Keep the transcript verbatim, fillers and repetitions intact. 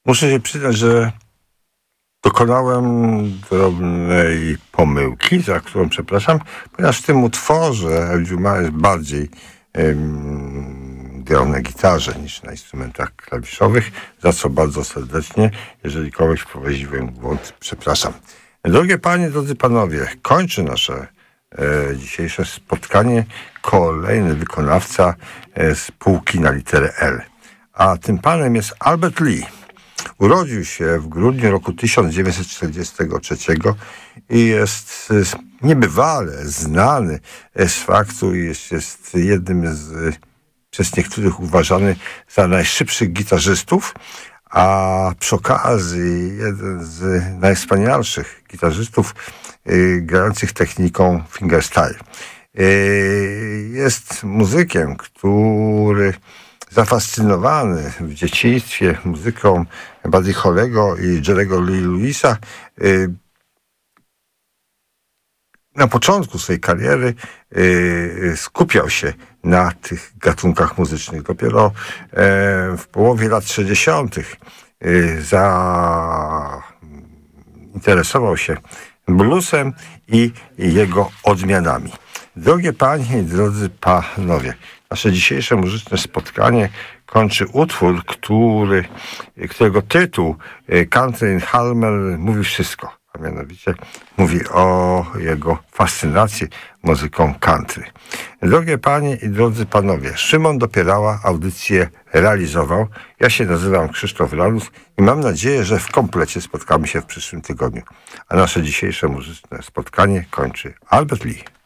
Muszę się przyznać, że dokonałem drobnej pomyłki, za którą przepraszam, ponieważ w tym utworze El Juma jest bardziej um, grał na gitarze niż na instrumentach klawiszowych, za co bardzo serdecznie, jeżeli kogoś wprowadziłem w błąd, przepraszam. Drogie panie, drodzy panowie, kończy nasze e, dzisiejsze spotkanie kolejny wykonawca e, spółki na literę L. A tym panem jest Albert Lee. Urodził się w grudniu roku tysiąc dziewięćset czterdziestego trzeciego i jest niebywale znany z faktu, iż jest jednym z, przez niektórych uważany za najszybszych gitarzystów, a przy okazji jeden z najwspanialszych gitarzystów y, grających techniką fingerstyle. Y, jest muzykiem, który zafascynowany w dzieciństwie muzyką Buddy Hollego i Jerry'ego Lee Lewisa, y, na początku swojej kariery y, skupiał się na tych gatunkach muzycznych. Dopiero y, w połowie lat sześćdziesiątych y, zainteresował się bluesem i jego odmianami. Drogie panie i drodzy panowie, nasze dzisiejsze muzyczne spotkanie kończy utwór, który, którego tytuł Country Halmer mówi wszystko, a mianowicie mówi o jego fascynacji muzyką country. Drogie panie i drodzy panowie, Szymon Dopierała audycję realizował. Ja się nazywam Krzysztof Lanus i mam nadzieję, że w komplecie spotkamy się w przyszłym tygodniu. A nasze dzisiejsze muzyczne spotkanie kończy Albert Lee.